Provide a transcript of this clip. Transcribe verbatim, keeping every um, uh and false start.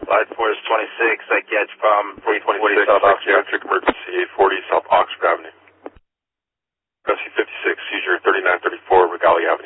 Light Force twenty-six, I catch from three twenty-six, South Psychiatric Emergency, eight forty South Oxford Avenue. Rescue fifty-six, seizure thirty-nine thirty-four, Regalia Avenue.